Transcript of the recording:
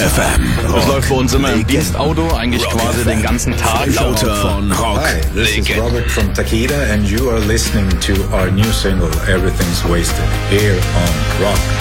FM. Das läuft bei uns immer im Dienstauto, eigentlich quasi den ganzen Tag. Lauter von Rock. Hi, this is Robert from Takeda and you are listening to our new single, Everything's Wasted, here on Rock